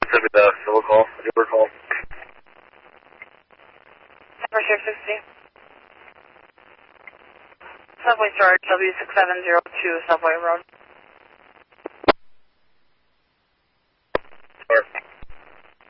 Send me the civil call, Uber call. Number 660. Subway charge W6702 Subway Road.